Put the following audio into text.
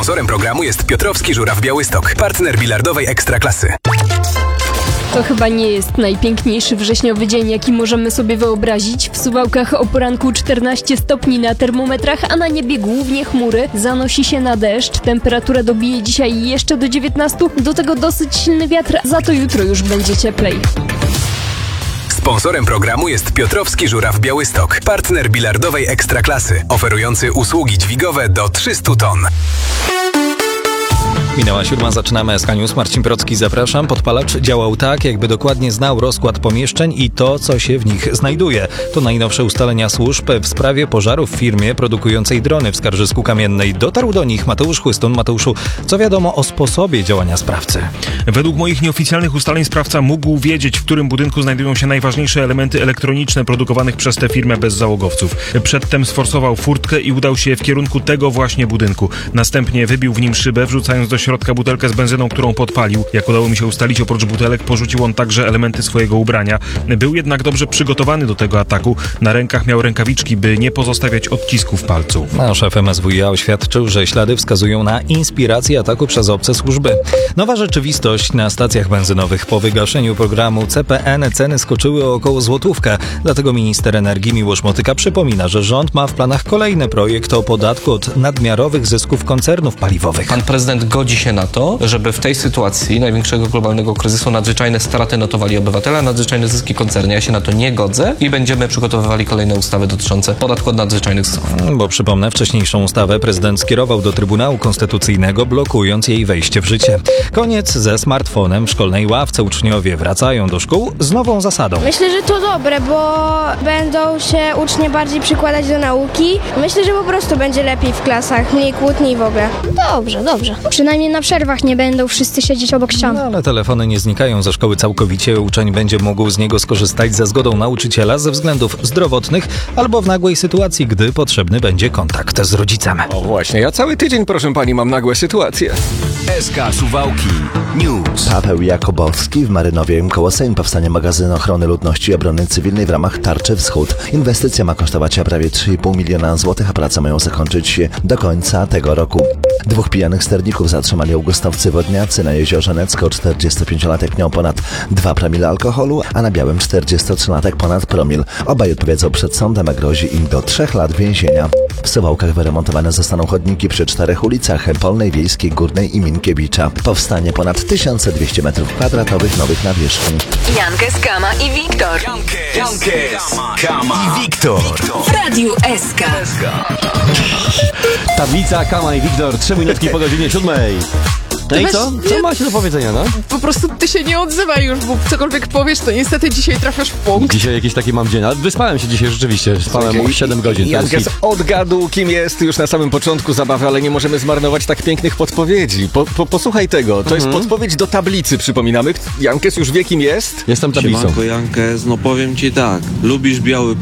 Sponsorem programu jest Piotrowski Żuraw Białystok, partner bilardowej Ekstraklasy. To chyba nie jest najpiękniejszy wrześniowy dzień, jaki możemy sobie wyobrazić. W Suwałkach o poranku 14 stopni na termometrach, a na niebie głównie chmury. Zanosi się na deszcz. Temperatura dobije dzisiaj jeszcze do 19. Do tego dosyć silny wiatr, za to jutro już będzie cieplej. Sponsorem programu jest Piotrowski Żuraw Białystok, partner bilardowej Ekstraklasy, oferujący usługi dźwigowe do 300 ton. Minęła 7, zaczynamy SK News. Marcin Procki, zapraszam. Podpalacz działał tak, jakby dokładnie znał rozkład pomieszczeń i to, co się w nich znajduje. To najnowsze ustalenia służb w sprawie pożaru w firmie produkującej drony w Skarżysku-Kamiennej. Dotarł do nich Mateusz Chłystun. Mateuszu, co wiadomo o sposobie działania sprawcy? Według moich nieoficjalnych ustaleń sprawca mógł wiedzieć, w którym budynku znajdują się najważniejsze elementy elektroniczne produkowanych przez tę firmę bez załogowców. Przedtem sforsował furtkę i udał się w kierunku tego właśnie budynku. Następnie wybił w nim szybę, wrzucając do środka butelkę z benzyną, którą podpalił. Jak udało mi się ustalić, oprócz butelek porzucił on także elementy swojego ubrania. Był jednak dobrze przygotowany do tego ataku. Na rękach miał rękawiczki, by nie pozostawiać odcisków palców. Szef MSWiA oświadczył, że ślady wskazują na inspirację ataku przez obce służby. Nowa rzeczywistość na stacjach benzynowych. Po wygaszeniu programu CPN ceny skoczyły o około złotówkę. Dlatego minister energii Miłosz Motyka przypomina, że rząd ma w planach kolejny projekt o podatku od nadmiarowych zysków koncernów paliwowych. Pan prezydent godzi się na to, żeby w tej sytuacji największego globalnego kryzysu nadzwyczajne straty notowali obywatele, a nadzwyczajne zyski koncerny. Ja się na to nie godzę i będziemy przygotowywali kolejne ustawy dotyczące podatku od nadzwyczajnych zysków. Bo przypomnę, wcześniejszą ustawę prezydent skierował do Trybunału Konstytucyjnego, blokując jej wejście w życie. Koniec ze smartfonem w szkolnej ławce. Uczniowie wracają do szkół z nową zasadą. Myślę, że to dobre, bo będą się uczniowie bardziej przykładać do nauki. Myślę, że po prostu będzie lepiej w klasach, mniej kłótni w ogóle. Dobrze. Przynajmniej na przerwach nie będą wszyscy siedzieć obok ścian. Ale telefony nie znikają ze szkoły całkowicie. Uczeń będzie mógł z niego skorzystać ze zgodą nauczyciela ze względów zdrowotnych albo w nagłej sytuacji, gdy potrzebny będzie kontakt z rodzicem. O właśnie, ja cały tydzień, proszę pani, mam nagłe sytuacje. SK Suwałki News. Paweł Jakubowski w Marynowie koło Sejm powstanie magazyn ochrony ludności i obrony cywilnej w ramach Tarczy Wschód. Inwestycja ma kosztować prawie 3,5 miliona złotych, a prace mają zakończyć się do końca tego roku. 2 pijanych sterników zatrzymali augustowcy wodniacy na jeziorze Necko. 45-latek miał ponad 2 promile alkoholu, a na Białym 43-latek ponad promil. Obaj odpowiedzą przed sądem, a grozi im do 3 lat więzienia. W Suwałkach wyremontowane zostaną chodniki przy 4 ulicach: Polnej, Wiejskiej, Górnej i Minkiewicza. Powstanie ponad 1200 m2 nowych nawierzchni. Jankes, Kama i Wiktor. Jankes, Kama i Wiktor. W Radiu SK. Tablica, Kama i Wiktor, 3 minutki po godzinie 7. No i co? Co macie do powiedzenia, no? Po prostu ty się nie odzywaj już, bo cokolwiek powiesz, to niestety dzisiaj trafiasz w punkt. Dzisiaj jakiś taki mam dzień, ale wyspałem się dzisiaj rzeczywiście. Spałem 7 godzin. Jankes odgadł, kim jest już na samym początku zabawy, ale nie możemy zmarnować tak pięknych podpowiedzi. Posłuchaj tego, to jest podpowiedź do tablicy, przypominamy. Jankes już wie, kim jest? Jestem tablicą. Siemanko, Jankes, no powiem ci tak, lubisz biały